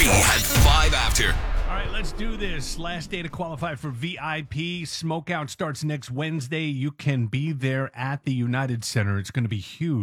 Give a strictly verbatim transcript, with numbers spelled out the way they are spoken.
three at five after. All right, let's do this. Last day to qualify for V I P. Smokeout starts next Wednesday. You can be there at the United Center. It's going to be huge.